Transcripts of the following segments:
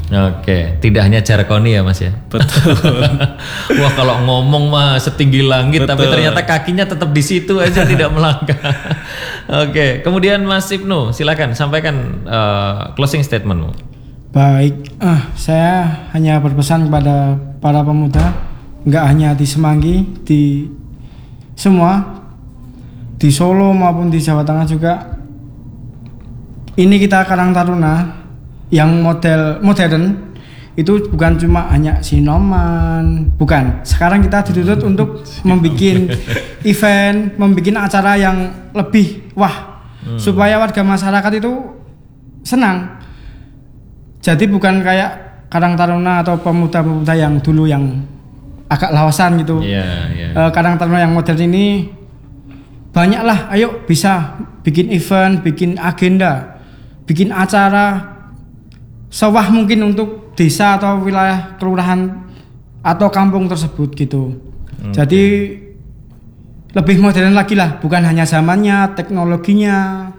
Oke, tidak hanya jargoni ya Mas ya. Betul. Wah kalau ngomong mah setinggi langit, tapi ternyata kakinya tetap di situ aja tidak melangkah. Oke, kemudian Mas Ibnu, silakan sampaikan closing statementmu. Baik, saya hanya berpesan kepada para pemuda, nggak hanya di Semanggi, di semua, di Solo maupun di Jawa Tengah juga. Ini kita Karang Taruna yang modern itu bukan cuma hanya sinoman, bukan. Sekarang kita dituntut untuk membuat event, membuat acara yang lebih supaya warga masyarakat itu senang. Jadi bukan kayak Karang Taruna atau pemuda-pemuda yang dulu yang agak lawasan gitu. Karang Taruna yang modern ini banyaklah, ayo bisa bikin event, bikin agenda, bikin acara sewah mungkin untuk desa atau wilayah kelurahan atau kampung tersebut gitu. Jadi lebih modern lagi lah, bukan hanya zamannya, teknologinya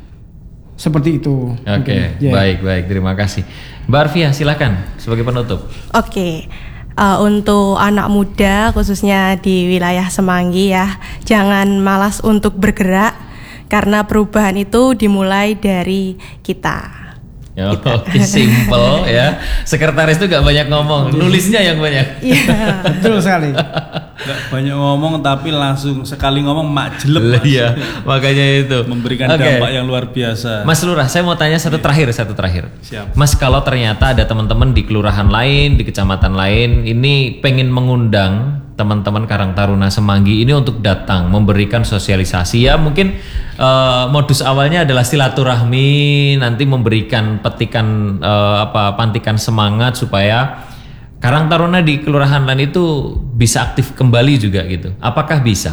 seperti itu. Oke, baik, terima kasih. Mbak Arfia, silakan sebagai penutup. Oke. Untuk anak muda khususnya di wilayah Semanggi ya, jangan malas untuk bergerak karena perubahan itu dimulai dari kita. Oke, simple ya. Sekretaris itu gak banyak ngomong, nulisnya yang banyak. Iya, betul sekali. Gak banyak ngomong tapi langsung sekali ngomong jelek. Iya, makanya itu memberikan dampak yang luar biasa. Mas Lurah, saya mau tanya satu terakhir. Siap. Mas, kalau ternyata ada teman-teman di kelurahan lain, di kecamatan lain, ini pengen mengundang teman-teman Karang Taruna Semanggi ini untuk datang memberikan sosialisasi ya, mungkin modus awalnya adalah silaturahmi, nanti memberikan petikan pantikan semangat supaya Karang Taruna di kelurahan lain itu bisa aktif kembali juga gitu. Apakah bisa?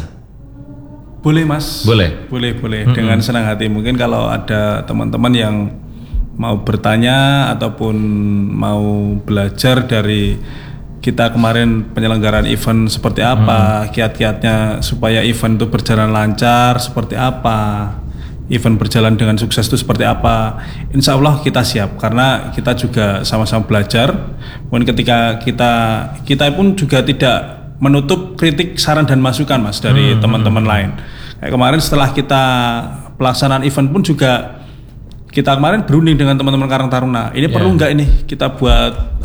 Boleh Mas. Boleh. Dengan senang hati. Mungkin kalau ada teman-teman yang mau bertanya ataupun mau belajar dari kita kemarin penyelenggaraan event seperti apa, kiat-kiatnya supaya event itu berjalan lancar seperti apa, event berjalan dengan sukses itu seperti apa. Insya Allah kita siap karena kita juga sama-sama belajar. Mungkin ketika kita pun juga tidak menutup kritik, saran dan masukan Mas dari teman-teman lain. Kayak kemarin setelah kita pelaksanaan event pun juga kita kemarin berunding dengan teman-teman Karang Taruna. Ini perlu nggak ini kita buat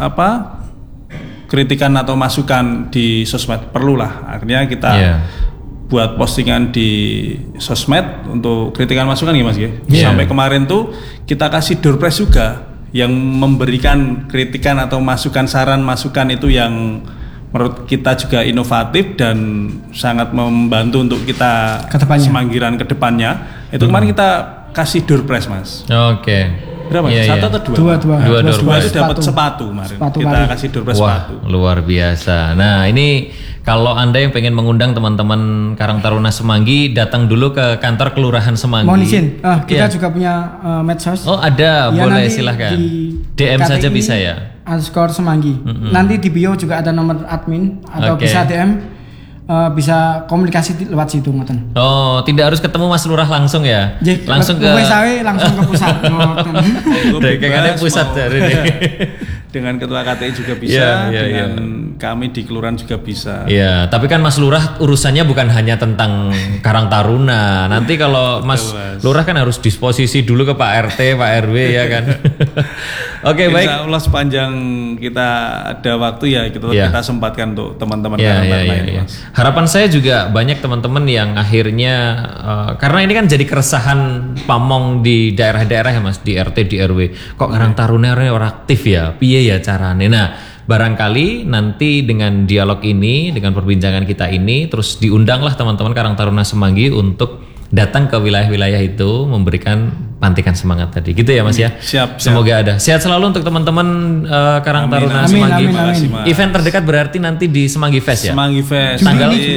kritikan atau masukan di sosmed, perlulah. Akhirnya kita buat postingan di sosmed untuk kritikan masukan ya Mas ya. Sampai kemarin tuh kita kasih door prize juga yang memberikan kritikan atau masukan, saran masukan itu yang menurut kita juga inovatif dan sangat membantu untuk kita Semanggiran ke depannya. Itu kemarin kita kasih door prize Mas. Oke. Berapa? Satu atau dua? Dua door prize. Itu dapat sepatu kemarin. Kita kasih door prize sepatu. Luar biasa. Nah ini kalau Anda yang pengen mengundang teman-teman Karang Taruna Semanggi, datang dulu ke kantor Kelurahan Semanggi. Mohon izin, kita juga punya medsos. Oh ada, boleh silahkan. DM saja bisa ya. _Semanggi. Nanti di bio juga ada nomor admin atau bisa DM. Bisa komunikasi lewat situ ngoten. Oh, tidak harus ketemu Mas Lurah langsung ya? Langsung ke langsung ke pusat. Kayaknya pusat dari ini. Dengan ketua KTI juga bisa, dengan kami di kelurahan juga bisa. Iya, tapi kan Mas Lurah urusannya bukan hanya tentang Karang Taruna. Nanti kalau Mas Lurah kan harus disposisi dulu ke Pak RT, Pak RW ya kan. Oke, baik. Insya Allah sepanjang kita ada waktu ya kita sempatkan untuk teman-teman lain. Harapan saya juga banyak teman-teman yang akhirnya karena ini kan jadi keresahan pamong di daerah-daerah ya Mas, di RT, di RW. Kok Karang Taruna orang aktif ya? Piye ya caranya? Nah, barangkali nanti dengan dialog ini, dengan perbincangan kita ini, terus diundanglah teman-teman Karang Taruna Semanggi untuk datang ke wilayah-wilayah itu memberikan pantikan semangat tadi, gitu ya Mas ya. Siap. Semoga ada. Sehat selalu untuk teman-teman Karang Taruna Semanggi. Amin. Event terdekat berarti nanti di Semanggi Fest ya. Semanggi Fest. Tanggal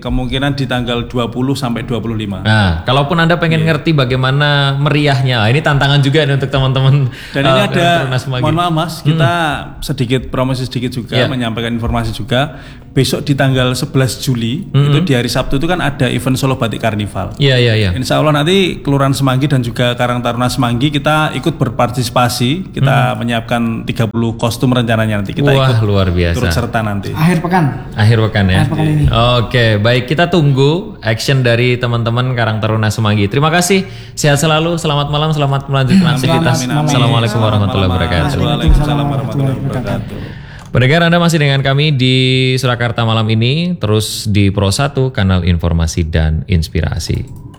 kemungkinan di tanggal 20 sampai 25. Nah, kalaupun Anda pengen ngerti bagaimana meriahnya, ini tantangan juga nih untuk teman-teman. Dan ini ada, Taruna Semanggi. mohon maaf Mas, kita sedikit promosi sedikit juga, menyampaikan informasi juga. Besok di tanggal 11 Juli, itu di hari Sabtu itu kan ada event Solo Batik Karnival. Iya, iya, iya. Insya Allah nanti Kelurahan Semanggi dan juga Karang Taruna Semanggi kita ikut berpartisipasi. Kita menyiapkan 30 kostum rencananya nanti. Kita Wah, ikut luar biasa. turut serta nanti. Akhir pekan. Akhir pekan ya. Akhir pekan ini. Oke, baik, kita tunggu action dari teman-teman Karang Taruna Semanggi. Terima kasih. Sehat selalu. Selamat malam, selamat melanjutkan aktivitas. Assalamualaikum warahmatullahi wabarakatuh. Waalaikumsalam warahmatullahi wabarakatuh. Pendengar, Anda masih dengan kami di Surakarta malam ini, terus di Pro 1 kanal informasi dan inspirasi.